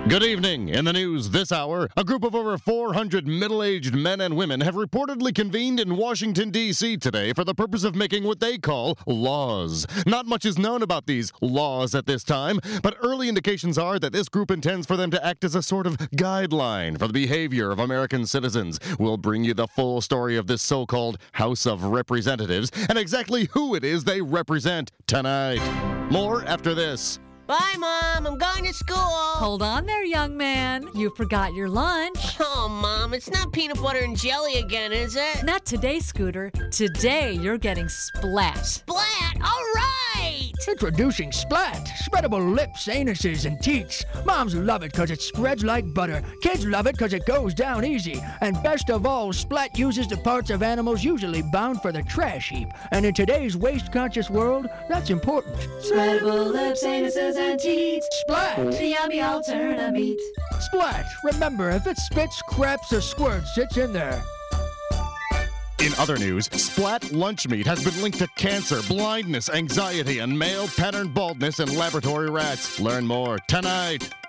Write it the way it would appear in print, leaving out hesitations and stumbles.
Good evening. In the news this hour, a group of over 400 middle-aged men and women have reportedly convened in Washington, D.C. today for the purpose of making what they call laws. Not much is known about these laws at this time, but early indications are that this group intends for them to act as a sort of guideline for the behavior of American citizens. We'll bring you the full story of this so-called House of Representatives and exactly who it is they represent tonight. More after this. Bye, Mom. I'm going to school. Hold on there, young man. You forgot your lunch. Oh, Mom, it's not peanut butter and jelly again, is it? Not today, Scooter. Today, you're getting splat. Splat! All right! Introducing Splat. Spreadable lips, anuses, and teats. Moms love it because it spreads like butter. Kids love it because it goes down easy. And best of all, Splat uses the parts of animals usually bound for the trash heap. And in today's waste-conscious world, that's important. Spreadable lips, anuses, and teats. Splat! The yummy alternative. Splat! Remember, if it spits, craps, or squirts, it's in there. In other news, Splat lunch meat has been linked to cancer, blindness, anxiety, and male pattern baldness in laboratory rats. Learn more tonight.